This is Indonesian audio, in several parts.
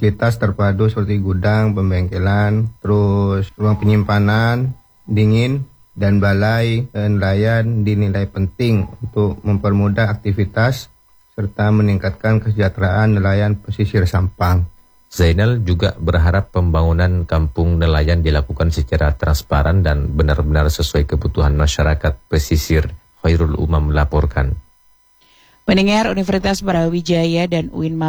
fasilitas terpadu seperti gudang, pembengkelan, terus ruang penyimpanan, dingin, dan balai nelayan dinilai penting untuk mempermudah aktivitas serta meningkatkan kesejahteraan nelayan pesisir Sampang. Zainal juga berharap pembangunan kampung nelayan dilakukan secara transparan dan benar-benar sesuai kebutuhan masyarakat pesisir. Khairul Umam melaporkan. Pendengar, Universitas Brawijaya dan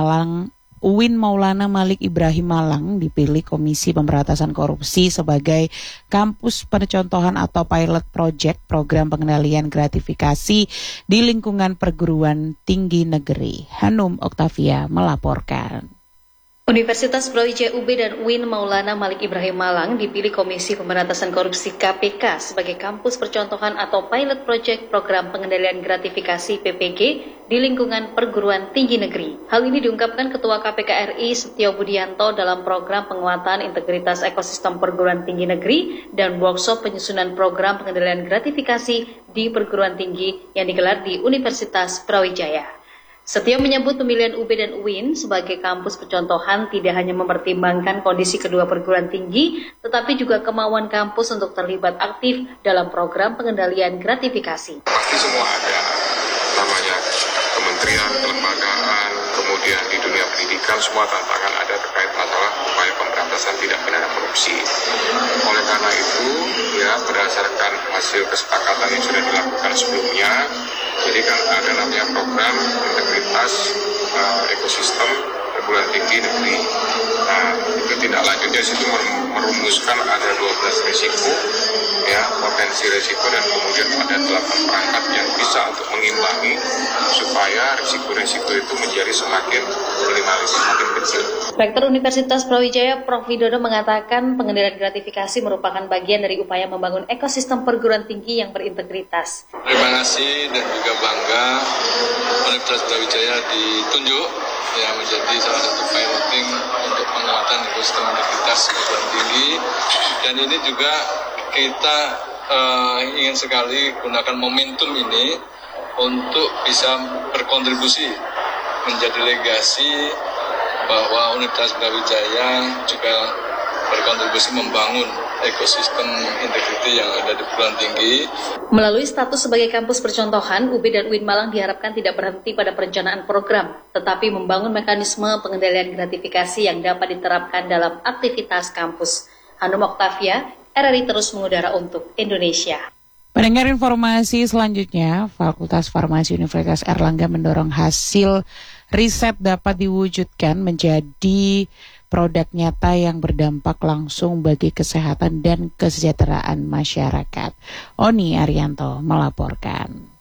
UIN Maulana Malik Ibrahim Malang dipilih Komisi Pemberantasan Korupsi sebagai kampus percontohan atau pilot project program pengendalian gratifikasi di lingkungan perguruan tinggi negeri. Hanum Oktavia melaporkan. Universitas Brawijaya UB dan UIN Maulana Malik Ibrahim Malang dipilih Komisi Pemberantasan Korupsi KPK sebagai kampus percontohan atau pilot project program pengendalian gratifikasi PPG di lingkungan perguruan tinggi negeri. Hal ini diungkapkan Ketua KPK RI Setio Budianto dalam program penguatan integritas ekosistem perguruan tinggi negeri dan workshop penyusunan program pengendalian gratifikasi di perguruan tinggi yang digelar di Universitas Brawijaya. Setio menyebut pemilihan UB dan UIN sebagai kampus percontohan tidak hanya mempertimbangkan kondisi kedua perguruan tinggi, tetapi juga kemauan kampus untuk terlibat aktif dalam program pengendalian gratifikasi. Pasti semua ada namanya kementerian, kelembagaan, kemudian di dunia pendidikan semua tantangan ada terkait masalah upaya pemberantasan tindak pidana korupsi. Oleh karena itu, berdasarkan hasil kesepakatan yang sudah dilakukan sebelumnya, jadi kan ada namanya program integritas ekosistem perguruan tinggi negeri. Nah, itu tindak lanjutnya situ merumuskan ada 12 risiko, potensi risiko, dan kemudian ada 8 perangkat yang bisa untuk mengimbangi supaya risiko-risiko itu menjadi semakin minimalisir, semakin kecil. Rektor Universitas Brawijaya Prof. Widodo mengatakan pengendalian gratifikasi merupakan bagian dari upaya membangun ekosistem perguruan tinggi yang berintegritas. Terima kasih dan juga bangga Universitas Brawijaya ditunjuk menjadi salah satu piloting untuk penguatan ekosistem integritas perguruan tinggi, dan ini juga kita ingin sekali gunakan momentum ini untuk bisa berkontribusi menjadi legasi bahwa Universitas Brawijaya juga berkontribusi membangun ekosistem integriti yang ada di perguruan tinggi. Melalui status sebagai kampus percontohan, UB dan UIN Malang diharapkan tidak berhenti pada perencanaan program, tetapi membangun mekanisme pengendalian gratifikasi yang dapat diterapkan dalam aktivitas kampus. Hanum Oktavia, RRI terus mengudara untuk Indonesia. Pendengar, informasi selanjutnya, Fakultas Farmasi Universitas Airlangga mendorong hasil riset dapat diwujudkan menjadi produk nyata yang berdampak langsung bagi kesehatan dan kesejahteraan masyarakat. Oni Arianto melaporkan.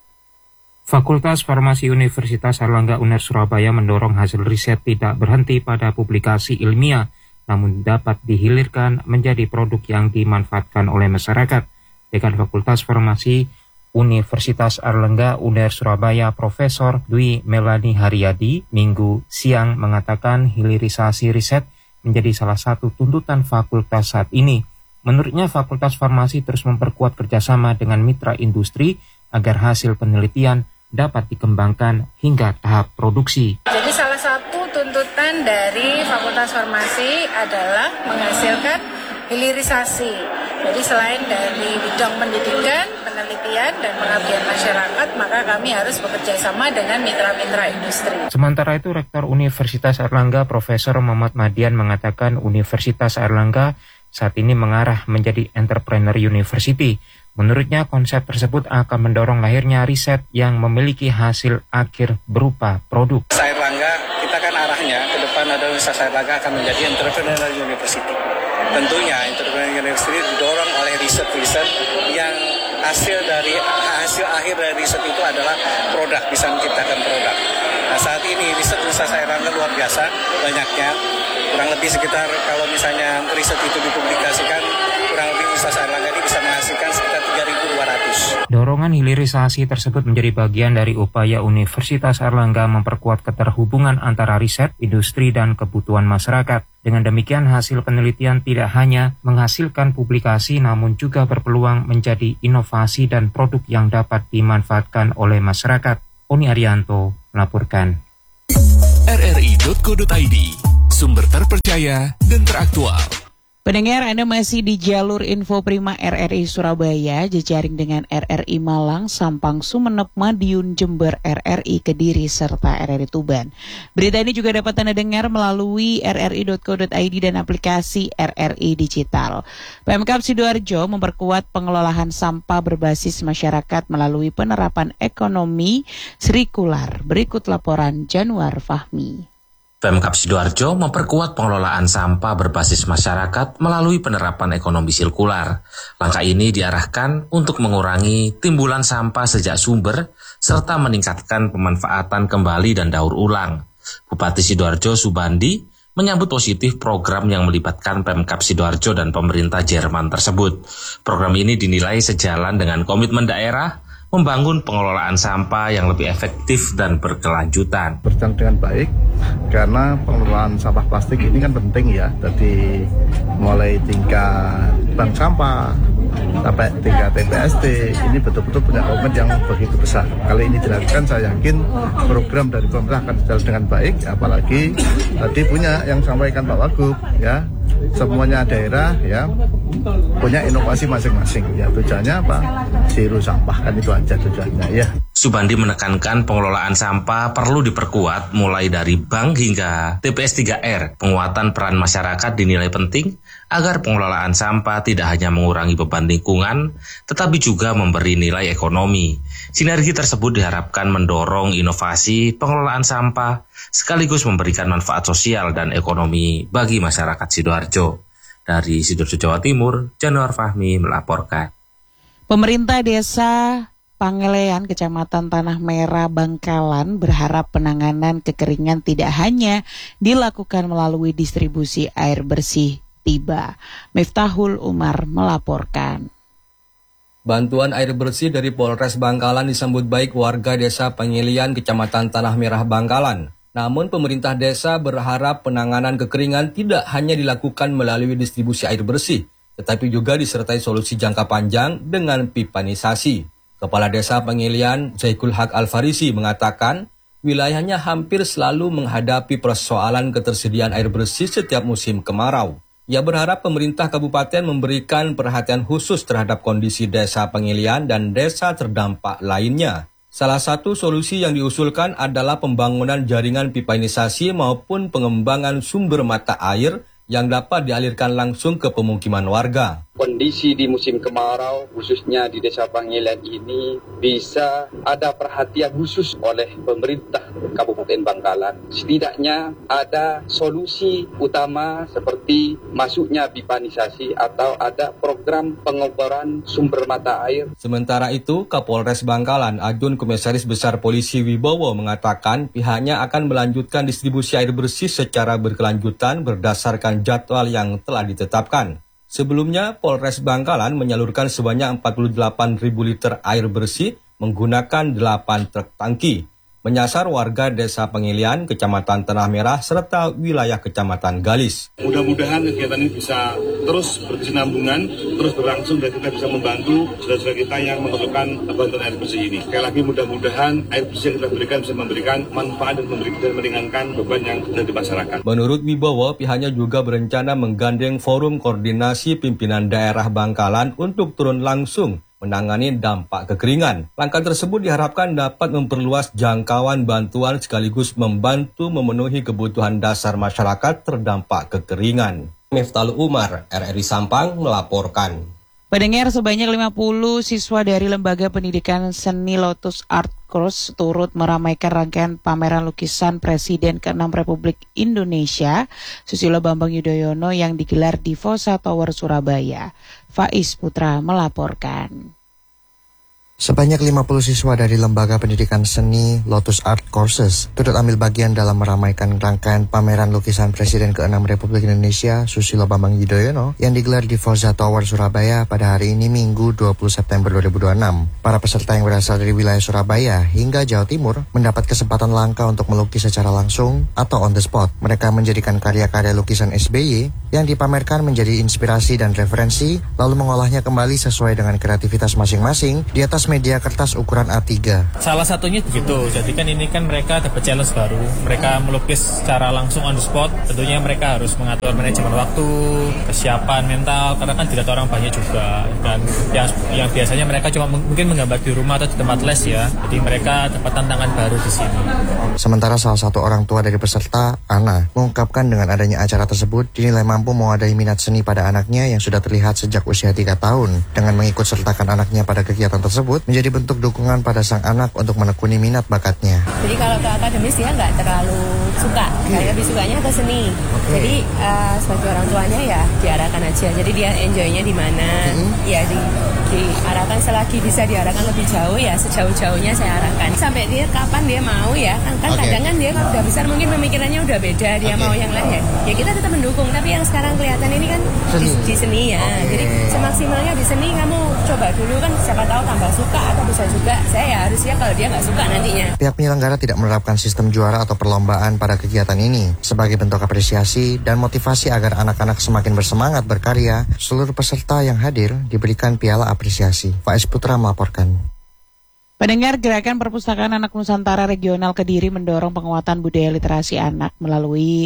Fakultas Farmasi Universitas Airlangga UNER Surabaya mendorong hasil riset tidak berhenti pada publikasi ilmiah, namun dapat dihilirkan menjadi produk yang dimanfaatkan oleh masyarakat. Dekan Fakultas Farmasi Universitas Airlangga UNER Surabaya Profesor Dwi Melani Haryadi Minggu siang mengatakan hilirisasi riset menjadi salah satu tuntutan fakultas saat ini. Menurutnya, Fakultas Farmasi terus memperkuat kerjasama dengan mitra industri agar hasil penelitian dapat dikembangkan hingga tahap produksi. Jadi salah satu tuntutan dari Fakultas Farmasi adalah menghasilkan hilirisasi. Jadi selain dari bidang pendidikan, penelitian, dan pengabdian masyarakat, maka kami harus bekerja sama dengan mitra-mitra industri. Sementara itu, Rektor Universitas Airlangga Profesor Muhammad Madian mengatakan Universitas Airlangga saat ini mengarah menjadi entrepreneur university. Menurutnya, konsep tersebut akan mendorong lahirnya riset yang memiliki hasil akhir berupa produk. Airlangga, kita kan arahnya ke depan ada Universitas Airlangga akan menjadi entrepreneur university. Tentunya entrepreneur university didorong oleh riset yang hasil akhir dari riset itu adalah produk, bisa menciptakan produk. Nah, saat ini riset Universitas Airlangga luar biasa banyaknya, kurang lebih sekitar kalau misalnya riset itu dipublikasikan, kurang lebih Universitas Airlangga ini bisa menghasilkan sekitar 3.200. Dorongan hilirisasi tersebut menjadi bagian dari upaya Universitas Airlangga memperkuat keterhubungan antara riset, industri, dan kebutuhan masyarakat. Dengan demikian, hasil penelitian tidak hanya menghasilkan publikasi, namun juga berpeluang menjadi inovasi dan produk yang dapat dimanfaatkan oleh masyarakat. Oni Arianto melaporkan. rri.co.id sumber terpercaya dan teraktual. Pendengar, Anda masih di jalur Info Prima RRI Surabaya, jejaring dengan RRI Malang, Sampang, Sumeneb, Madiun, Jember, RRI Kediri, serta RRI Tuban. Berita ini juga dapat Anda dengar melalui rri.co.id dan aplikasi RRI Digital. Pemkab Sidoarjo memperkuat pengelolaan sampah berbasis masyarakat melalui penerapan ekonomi sirkular. Berikut laporan Januar Fahmi. Pemkab Sidoarjo memperkuat pengelolaan sampah berbasis masyarakat melalui penerapan ekonomi sirkular. Langkah ini diarahkan untuk mengurangi timbulan sampah sejak sumber serta meningkatkan pemanfaatan kembali dan daur ulang. Bupati Sidoarjo Subandi menyambut positif program yang melibatkan Pemkab Sidoarjo dan pemerintah Jerman tersebut. Program ini dinilai sejalan dengan komitmen daerah membangun pengelolaan sampah yang lebih efektif dan berkelanjutan. Berjalan dengan baik, karena pengelolaan sampah plastik ini kan penting ya. Jadi mulai tingkat bank sampah sampai tingkat TPST, ini betul-betul punya komitmen yang begitu besar. Kali ini dilakukan, saya yakin program dari pemerintah akan berjalan dengan baik, apalagi tadi punya yang sampaikan Pak Wagub ya. Semuanya daerah ya punya inovasi masing-masing. Ya tujuannya apa? Zero sampah, kan itu aja tujuannya ya. Subandi menekankan pengelolaan sampah perlu diperkuat mulai dari bank hingga TPS 3R. Penguatan peran masyarakat dinilai penting agar pengelolaan sampah tidak hanya mengurangi beban lingkungan, tetapi juga memberi nilai ekonomi. Sinergi tersebut diharapkan mendorong inovasi pengelolaan sampah, sekaligus memberikan manfaat sosial dan ekonomi bagi masyarakat Sidoarjo. Dari Sidoarjo, Jawa Timur, Januar Fahmi melaporkan. Pemerintah Desa Pangelean, Kecamatan Tanah Merah, Bangkalan berharap penanganan kekeringan tidak hanya dilakukan melalui distribusi air bersih tiba. Miftahul Umar melaporkan. Bantuan air bersih dari Polres Bangkalan disambut baik warga Desa Pangelean, Kecamatan Tanah Merah, Bangkalan. Namun pemerintah desa berharap penanganan kekeringan tidak hanya dilakukan melalui distribusi air bersih, tetapi juga disertai solusi jangka panjang dengan pipanisasi. Kepala Desa Pangelean, Zaikul Haq Al-Farisi mengatakan, wilayahnya hampir selalu menghadapi persoalan ketersediaan air bersih setiap musim kemarau. Ia berharap pemerintah kabupaten memberikan perhatian khusus terhadap kondisi Desa Pangelean dan desa terdampak lainnya. Salah satu solusi yang diusulkan adalah pembangunan jaringan pipanisasi maupun pengembangan sumber mata air yang dapat dialirkan langsung ke pemukiman warga. Kondisi di musim kemarau, khususnya di Desa Pangelean ini, bisa ada perhatian khusus oleh pemerintah Kabupaten Bangkalan. Setidaknya ada solusi utama seperti masuknya pipanisasi atau ada program pengeboran sumber mata air. Sementara itu, Kapolres Bangkalan, Ajun Komisaris Besar Polisi Wibowo mengatakan pihaknya akan melanjutkan distribusi air bersih secara berkelanjutan berdasarkan jadwal yang telah ditetapkan. Sebelumnya, Polres Bangkalan menyalurkan sebanyak 48.000 liter air bersih menggunakan 8 truk tangki, menyasar warga Desa Pangelean, Kecamatan Tanah Merah, serta wilayah Kecamatan Galis. Mudah-mudahan kegiatan ini bisa terus berkesinambungan, terus berlangsung, dan kita bisa membantu saudara-saudara kita yang memerlukan bantuan air bersih ini. Sekali lagi mudah-mudahan air bersih yang kita berikan bisa memberikan manfaat dan meringankan beban yang ada di masyarakat. Menurut Wibowo, pihaknya juga berencana menggandeng forum koordinasi pimpinan daerah Bangkalan untuk turun langsung menangani dampak kekeringan. Langkah tersebut diharapkan dapat memperluas jangkauan bantuan sekaligus membantu memenuhi kebutuhan dasar masyarakat terdampak kekeringan. Miftahul Umar, RRI Sampang melaporkan. Pendengar, sebanyak 50 siswa dari Lembaga Pendidikan Seni Lotus Art Course turut meramaikan rangkaian pameran lukisan Presiden ke-6 Republik Indonesia, Susilo Bambang Yudhoyono, yang digelar di Fosa Tower, Surabaya. Faiz Putra melaporkan. Sebanyak 50 siswa dari Lembaga Pendidikan Seni Lotus Art Courses turut ambil bagian dalam meramaikan rangkaian pameran lukisan Presiden ke-6 Republik Indonesia, Susilo Bambang Yudhoyono, yang digelar di Fosa Tower, Surabaya pada hari ini Minggu 20 September 2026. Para peserta yang berasal dari wilayah Surabaya hingga Jawa Timur mendapat kesempatan langka untuk melukis secara langsung atau on the spot. Mereka menjadikan karya-karya lukisan SBY yang dipamerkan menjadi inspirasi dan referensi, lalu mengolahnya kembali sesuai dengan kreativitas masing-masing di atas media kertas ukuran A3. Salah satunya begitu, jadi kan ini kan mereka dapat challenge baru. Mereka melukis secara langsung on the spot. Tentunya mereka harus mengatur manajemen waktu, kesiapan mental, karena kan tidak orang banyak juga. Dan yang biasanya mereka cuma mungkin menggambar di rumah atau di tempat les ya. Jadi mereka dapat tantangan baru di sini. Sementara salah satu orang tua dari peserta, Ana, mengungkapkan dengan adanya acara tersebut dinilai mampu mewadahi minat seni pada anaknya yang sudah terlihat sejak usia 3 tahun. Dengan mengikut sertakan anaknya pada kegiatan tersebut menjadi bentuk dukungan pada sang anak untuk menekuni minat bakatnya. Jadi kalau ke akademis dia nggak terlalu suka, lebih sukanya ke seni. Jadi sebagai orang tuanya ya diarahkan aja. Jadi dia enjoynya di mana, ya diarahkan selagi bisa diarahkan lebih jauh ya sejauh-jauhnya saya arahkan. Sampai dia kapan dia mau ya, kan kadang kan dia kalau udah besar mungkin pemikirannya udah beda, dia mau yang lain ya kita tetap mendukung. Tapi yang sekarang kelihatan ini kan di seni ya. Jadi semaksimalnya di seni kamu coba dulu kan siapa tahu tambah suka atau bisa juga. Saya ya harus ya kalau dia nggak suka nantinya. Pihak penyelenggara tidak menerapkan sistem juara atau perlombaan pada kegiatan ini. Sebagai bentuk apresiasi dan motivasi agar anak-anak semakin bersemangat berkarya, seluruh peserta yang hadir diberikan piala apresiasi. Faiz Putra melaporkan. Pendengar, Gerakan Perpustakaan Anak Nusantara Regional Kediri mendorong penguatan budaya literasi anak melalui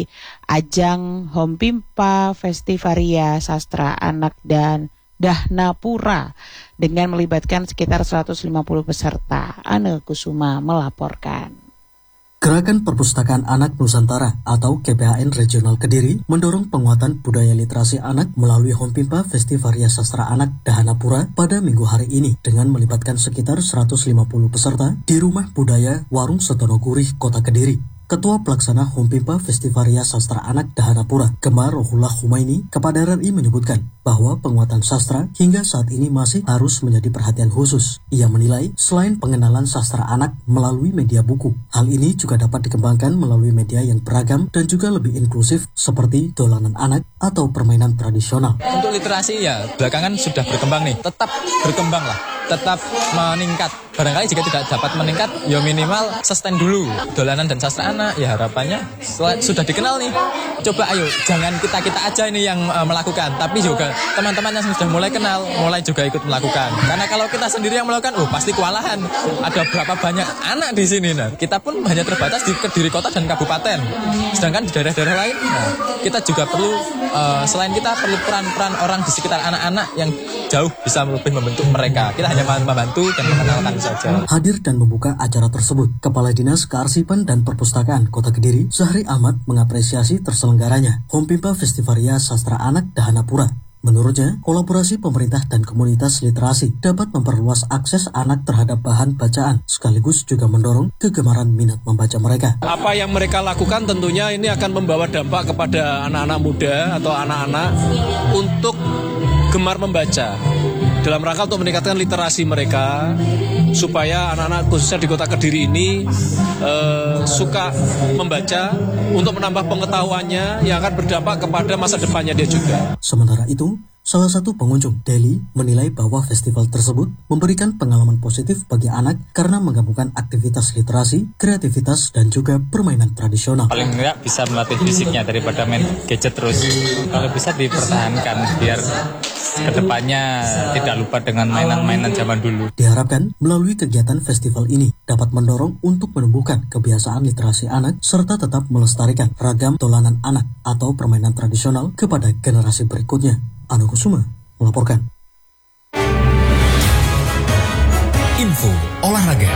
ajang Hompimpa Festivaria Sastra Anak dan Dahnapura dengan melibatkan sekitar 150 peserta. Ane Kusuma melaporkan. Gerakan Perpustakaan Anak Nusantara atau GPAN Regional Kediri mendorong penguatan budaya literasi anak melalui Hompimpa Festivaria Sastra Anak Dahnapura pada minggu hari ini dengan melibatkan sekitar 150 peserta di Rumah Budaya Warung Setono Gurih, Kota Kediri. Ketua Pelaksana Hompimpa Festivaria Sastra Anak Dahnapura, Gemar Rohullah Humaini, kepada RRI menyebutkan bahwa penguatan sastra hingga saat ini masih harus menjadi perhatian khusus. Ia menilai selain pengenalan sastra anak melalui media buku, hal ini juga dapat dikembangkan melalui media yang beragam dan juga lebih inklusif seperti dolanan anak atau permainan tradisional. Untuk literasi ya belakangan sudah berkembang nih, tetap berkembang lah, tetap meningkat. Barangkali jika tidak dapat meningkat, ya minimal sustain dulu. Dolanan dan sastra anak, ya harapannya sudah dikenal nih. Coba ayo, jangan kita-kita aja ini yang melakukan, tapi juga teman-teman yang sudah mulai kenal, mulai juga ikut melakukan. Karena kalau kita sendiri yang melakukan, pasti kewalahan. Ada berapa banyak anak di sini. Nah, kita pun hanya terbatas di Kediri Kota dan Kabupaten. Sedangkan di daerah-daerah lain, kita juga perlu, selain kita perlu peran-peran orang di sekitar anak-anak yang jauh bisa lebih membentuk mereka. Kita hanya membantu dan mengenalkan saja. Hadir dan membuka acara tersebut, Kepala Dinas Kearsipan dan Perpustakaan Kota Kediri, Zahri Ahmad, mengapresiasi terselenggaranya Hompimpa Festivaria Sastra Anak Dahnapura. Menurutnya, kolaborasi pemerintah dan komunitas literasi dapat memperluas akses anak terhadap bahan bacaan, sekaligus juga mendorong kegemaran minat membaca mereka. Apa yang mereka lakukan tentunya ini akan membawa dampak kepada anak-anak muda atau anak-anak untuk gemar membaca. Dalam rangka untuk meningkatkan literasi mereka, supaya anak-anak khususnya di Kota Kediri ini suka membaca untuk menambah pengetahuannya yang akan berdampak kepada masa depannya dia juga. Sementara itu, salah satu pengunjung, Deli, menilai bahwa festival tersebut memberikan pengalaman positif bagi anak karena menggabungkan aktivitas literasi, kreativitas, dan juga permainan tradisional. Paling enggak bisa melatih fisiknya daripada main gadget terus. Kalau bisa dipertahankan biar kedepannya tidak lupa dengan mainan-mainan zaman dulu. Diharapkan melalui kegiatan festival ini dapat mendorong untuk menumbuhkan kebiasaan literasi anak serta tetap melestarikan ragam dolanan anak atau permainan tradisional kepada generasi berikutnya. Anu Kusuma melaporkan. Info olahraga.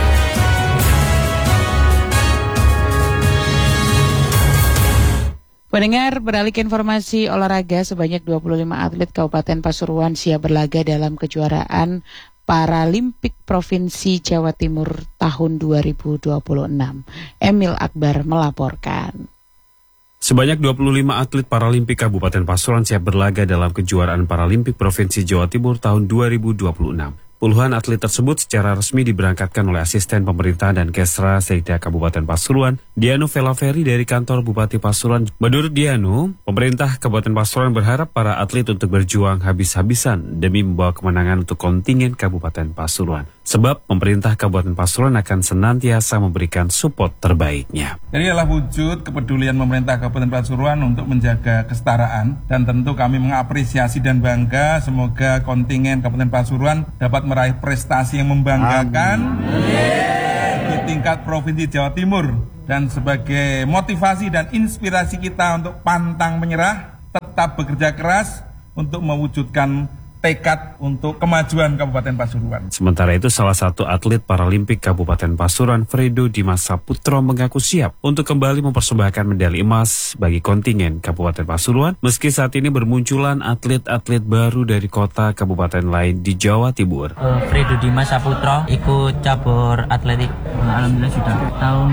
Pendengar, beralih ke informasi olahraga, sebanyak 25 atlet Kabupaten Pasuruan siap berlaga dalam kejuaraan Paralimpik Provinsi Jawa Timur tahun 2026. Emil Akbar melaporkan. Sebanyak 25 atlet Paralimpik Kabupaten Pasuruan siap berlaga dalam kejuaraan Paralimpik Provinsi Jawa Timur tahun 2026. Puluhan atlet tersebut secara resmi diberangkatkan oleh asisten pemerintah dan Kesra Sekda Kabupaten Pasuruan, Dianu Velaveri dari kantor Bupati Pasuruan. Menurut Dianu, pemerintah Kabupaten Pasuruan berharap para atlet untuk berjuang habis-habisan demi membawa kemenangan untuk kontingen Kabupaten Pasuruan. Sebab pemerintah Kabupaten Pasuruan akan senantiasa memberikan support terbaiknya. Jadi adalah wujud kepedulian pemerintah Kabupaten Pasuruan untuk menjaga kesetaraan, dan tentu kami mengapresiasi dan bangga semoga kontingen Kabupaten Pasuruan dapat meraih prestasi yang membanggakan di tingkat Provinsi Jawa Timur, dan sebagai motivasi dan inspirasi kita untuk pantang menyerah, tetap bekerja keras untuk mewujudkan tekad untuk kemajuan Kabupaten Pasuruan. Sementara itu, salah satu atlet Paralimpik Kabupaten Pasuruan, Fredo Dimas Saputro, mengaku siap untuk kembali mempersembahkan medali emas bagi kontingen Kabupaten Pasuruan, meski saat ini bermunculan atlet-atlet baru dari kota kabupaten lain di Jawa Timur. Fredo Dimas Saputro ikut cabur atletik. Alhamdulillah sudah tahun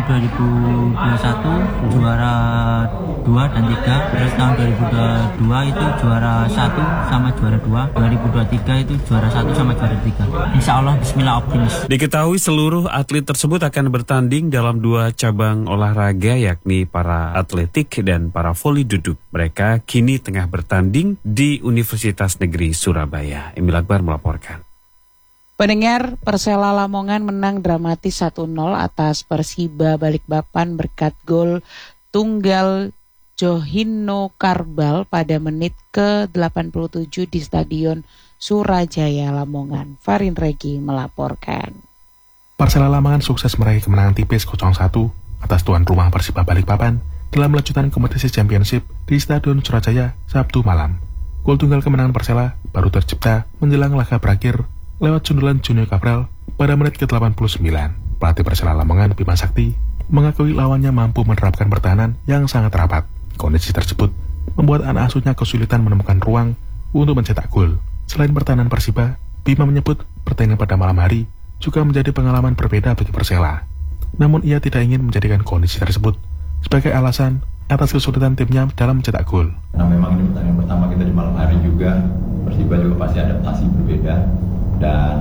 2021 juara 2 dan 3, terus tahun 2022 itu juara 1 sama juara 2, 2023 itu juara 1 sama juara 3. Insya Allah bismillah optimis. Diketahui seluruh atlet tersebut akan bertanding dalam 2 cabang olahraga, yakni para atletik dan para voli duduk. Mereka kini tengah bertanding di Universitas Negeri Surabaya. Emil Akbar melaporkan. Pendengar, Persela Lamongan menang dramatis 1-0 atas Persiba Balikpapan berkat gol tunggal Johino Karbal pada menit ke-87 di Stadion Surajaya Lamongan. Farin Regi melaporkan. Persela Lamongan sukses meraih kemenangan tipis 0-1 atas tuan rumah Persiba Balikpapan dalam lanjutan kompetisi Championship di Stadion Surajaya Sabtu malam. Gol tunggal kemenangan Persela baru tercipta menjelang laga berakhir lewat sundulan Johino Karbal pada menit ke-89. Pelatih Persela Lamongan, Bima Sakti, mengakui lawannya mampu menerapkan pertahanan yang sangat rapat. Kondisi tersebut membuat anak asuhnya kesulitan menemukan ruang untuk mencetak gol. Selain pertahanan Persiba, Bima menyebut pertandingan pada malam hari juga menjadi pengalaman berbeda bagi Persela. Namun ia tidak ingin menjadikan kondisi tersebut sebagai alasan atas kesulitan timnya dalam mencetak gol. Nah, memang ini pertandingan pertama kita di malam hari juga, Persiba juga pasti adaptasi berbeda, dan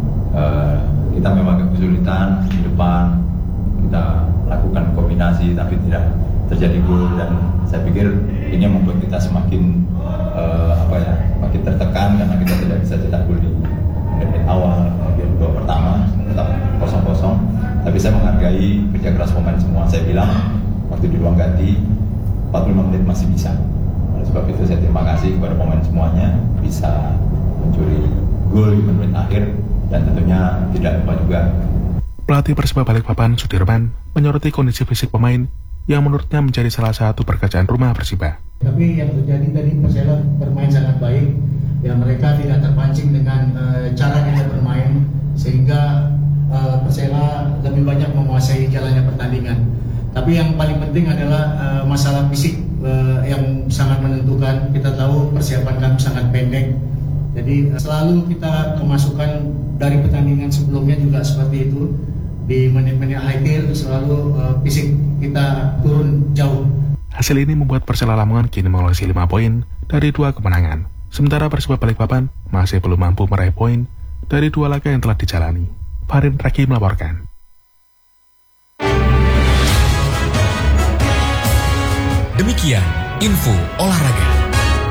kita memang kesulitan di depan, kita lakukan kombinasi tapi tidak terjadi gol, dan saya pikir ini membuat kita semakin makin tertekan karena kita tidak bisa cetak gol di menit awal. Kemudian babak pertama tetap 0-0, tapi saya menghargai kerja keras pemain semua. Saya bilang waktu di ruang ganti 45 menit masih bisa. Oleh sebab itu saya terima kasih kepada pemain semuanya bisa mencuri gol di menit akhir, dan tentunya tidak lupa juga pelatih Persiba Balikpapan, Sudirman, menyoroti kondisi fisik pemain yang menurutnya menjadi salah satu pekerjaan rumah Persiba. Tapi yang terjadi tadi Persela bermain sangat baik, ya mereka tidak terpancing dengan cara kita bermain, sehingga Persela lebih banyak menguasai jalannya pertandingan. Tapi yang paling penting adalah masalah fisik yang sangat menentukan. Kita tahu persiapan kami sangat pendek, jadi selalu kita kemasukan dari pertandingan sebelumnya juga seperti itu. Di menit-menit akhir selalu fisik kita turun jauh. Hasil ini membuat Persela Lamongan kini mengoleksi 5 poin dari 2 kemenangan. Sementara Persiba Balikpapan masih belum mampu meraih poin dari 2 laga yang telah dijalani. Farin Ragi melaporkan. Demikian info olahraga.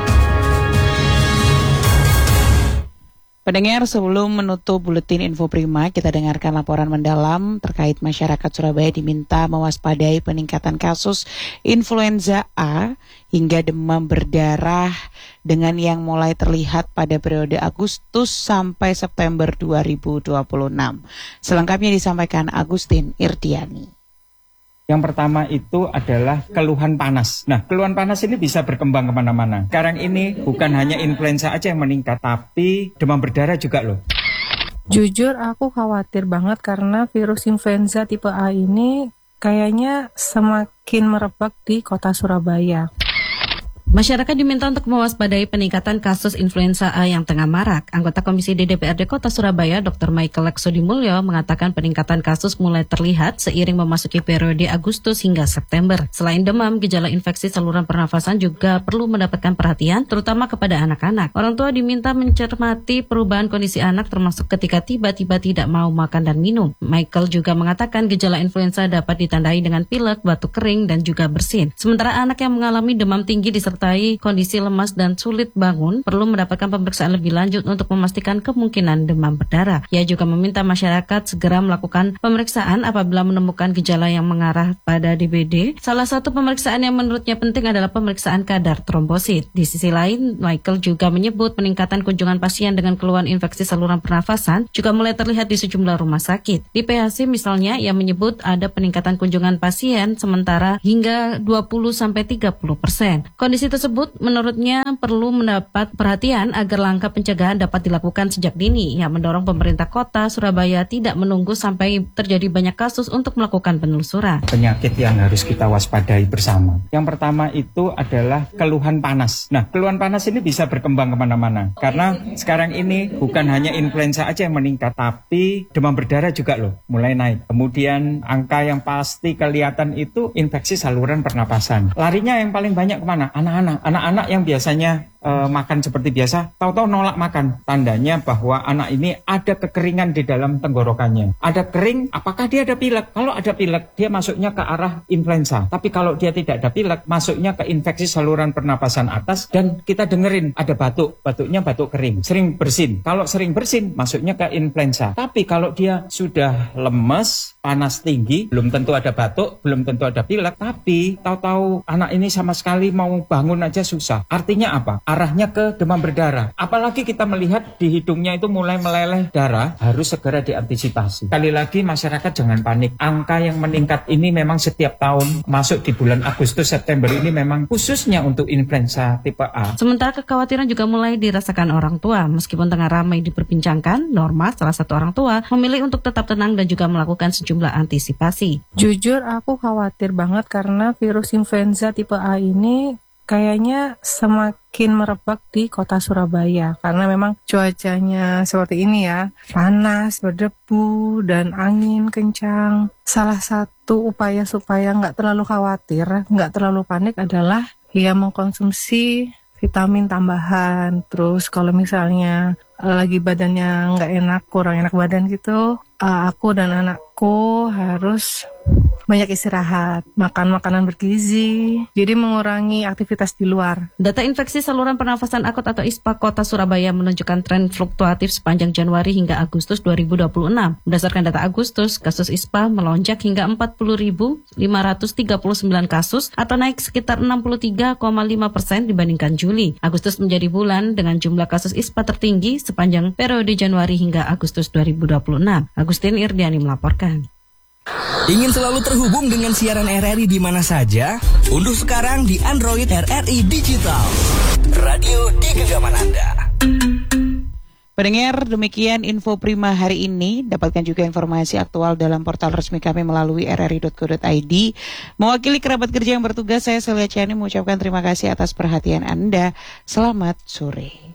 Pendengar, sebelum menutup buletin Info Prima, kita dengarkan laporan mendalam terkait masyarakat Surabaya diminta mewaspadai peningkatan kasus influenza A hingga demam berdarah dengan yang mulai terlihat pada periode Agustus sampai September 2026. Selengkapnya disampaikan Agustin Irdiani. Yang pertama itu adalah keluhan panas. Nah, keluhan panas ini bisa berkembang kemana-mana. Sekarang ini bukan hanya influenza aja yang meningkat, tapi demam berdarah juga loh. Jujur aku khawatir banget karena virus influenza tipe A ini kayaknya semakin merebak di kota Surabaya. Masyarakat diminta untuk mewaspadai peningkatan kasus influenza A yang tengah marak. Anggota Komisi DPRD Kota Surabaya, Dr. Michael Laksodimulyo, mengatakan peningkatan kasus mulai terlihat seiring memasuki periode Agustus hingga September. Selain demam, gejala infeksi saluran pernafasan juga perlu mendapatkan perhatian, terutama kepada anak-anak. Orang tua diminta mencermati perubahan kondisi anak termasuk ketika tiba-tiba tidak mau makan dan minum. Michael juga mengatakan gejala influenza dapat ditandai dengan pilek, batuk kering, dan juga bersin. Sementara anak yang mengalami demam tinggi disertai disertai kondisi lemas dan sulit bangun, perlu mendapatkan pemeriksaan lebih lanjut untuk memastikan kemungkinan demam berdarah. Ia juga meminta masyarakat segera melakukan pemeriksaan apabila menemukan gejala yang mengarah pada DBD. Salah satu pemeriksaan yang menurutnya penting adalah pemeriksaan kadar trombosit. Di sisi lain, Michael juga menyebut peningkatan kunjungan pasien dengan keluhan infeksi saluran pernafasan juga mulai terlihat di sejumlah rumah sakit. Di PHC misalnya, ia menyebut ada peningkatan kunjungan pasien sementara hingga 20-30%. Kondisi tersebut menurutnya perlu mendapat perhatian agar langkah pencegahan dapat dilakukan sejak dini. Ia mendorong pemerintah kota Surabaya tidak menunggu sampai terjadi banyak kasus untuk melakukan penelusuran. Penyakit yang harus kita waspadai bersama. Yang pertama itu adalah keluhan panas. Nah, keluhan panas ini bisa berkembang kemana-mana. Karena sekarang ini bukan hanya influenza aja yang meningkat, tapi demam berdarah juga loh mulai naik. Kemudian angka yang pasti kelihatan itu infeksi saluran pernapasan. Larinya yang paling banyak kemana? Anak-anak yang biasanya makan seperti biasa, tahu-tahu nolak makan. Tandanya bahwa anak ini ada kekeringan di dalam tenggorokannya. Ada kering, apakah dia ada pilek? Kalau ada pilek, dia masuknya ke arah influenza. Tapi kalau dia tidak ada pilek, masuknya ke infeksi saluran pernapasan atas, dan kita dengerin ada batuk. Batuknya batuk kering. Sering bersin. Kalau sering bersin, masuknya ke influenza. Tapi kalau dia sudah lemes, panas tinggi, belum tentu ada batuk, belum tentu ada pilek, tapi tahu-tahu anak ini sama sekali mau bangun aja susah. Artinya apa? Arahnya ke demam berdarah. Apalagi kita melihat di hidungnya itu mulai meleleh darah, harus segera diantisipasi. Sekali lagi masyarakat jangan panik. Angka yang meningkat ini memang setiap tahun, masuk di bulan Agustus, September ini memang khususnya untuk influenza tipe A. Sementara kekhawatiran juga mulai dirasakan orang tua. Meskipun tengah ramai diperbincangkan, Norma, salah satu orang tua, memilih untuk tetap tenang dan juga melakukan sejumlah antisipasi. Jujur aku khawatir banget karena virus influenza tipe A ini kayaknya semakin merebak di kota Surabaya karena memang cuacanya seperti ini ya, panas, berdebu, dan angin kencang. Salah satu upaya supaya nggak terlalu khawatir, nggak terlalu panik adalah ya mengkonsumsi vitamin tambahan. Terus kalau misalnya lagi badannya nggak enak, kurang enak badan gitu, aku dan anakku harus banyak istirahat, makan makanan bergizi, jadi mengurangi aktivitas di luar. Data infeksi saluran pernafasan akut atau ISPA Kota Surabaya menunjukkan tren fluktuatif sepanjang Januari hingga Agustus 2026. Berdasarkan data Agustus, kasus ISPA melonjak hingga 40.539 kasus atau naik sekitar 63,5% dibandingkan Juli. Agustus menjadi bulan dengan jumlah kasus ISPA tertinggi sepanjang periode Januari hingga Agustus 2026. Agustin Irdiani melaporkan. Ingin selalu terhubung dengan siaran RRI di mana saja? Unduh sekarang di Android RRI Digital. Radio di genggaman Anda. Pendengar, demikian info Prima hari ini. Dapatkan juga informasi aktual dalam portal resmi kami melalui rri.co.id. Mewakili kerabat kerja yang bertugas, saya Celia Ciani mengucapkan terima kasih atas perhatian Anda. Selamat sore.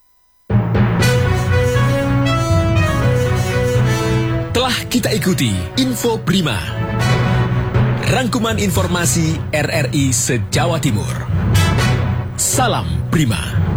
Telah kita ikuti Info Prima, rangkuman informasi RRI se-Jawa Timur. Salam Prima.